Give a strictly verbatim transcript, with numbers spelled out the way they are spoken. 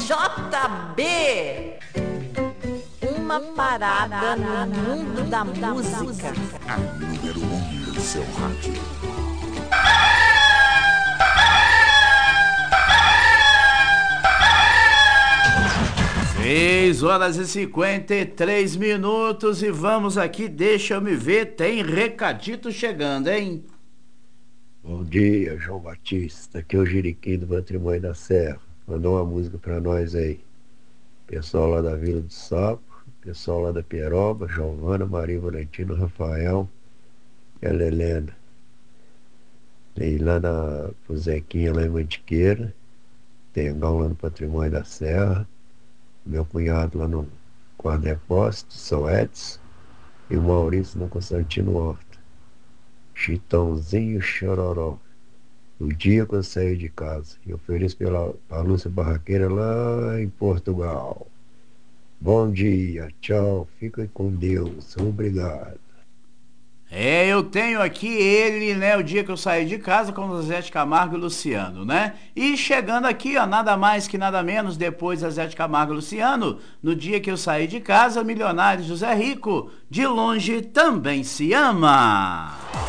J B. Uma parada no mundo da música. A número um do seu rádio. Seis horas e cinquenta e três minutos e vamos aqui, deixa eu me ver, tem recadito chegando, hein? Bom dia, João Batista, aqui é o Jiriquim do Matrimônio da Serra. Mandou uma música pra nós aí. Pessoal lá da Vila do Sapo, pessoal lá da Pieroba, Giovana, Maria Valentino, Rafael e a Lelena. Tem lá na pro Zequinha, lá em Mantiqueira, tem Gão lá no Patrimônio da Serra, meu cunhado lá no Quadreposte, São Edson, e o Maurício no Constantino Horta. Chitãozinho Chororó, o dia que eu saí de casa, e eu feliz pela a Lúcia Barraqueira lá em Portugal. Bom dia, tchau, fica com Deus, obrigado. É, eu tenho aqui ele, né, o dia que eu saí de casa, com o Zé de Camargo e Luciano, né? E chegando aqui, ó, nada mais que nada menos, depois da Zé de Camargo e Luciano, no dia que eu saí de casa, Milionário José Rico, de longe também se ama.